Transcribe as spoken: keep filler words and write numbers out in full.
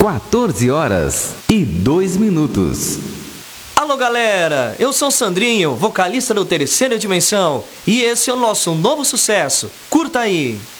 quatorze horas e dois minutos. Alô galera, eu sou o Sandrinho, vocalista do Terceira Dimensão, e esse é o nosso novo sucesso. Curta aí!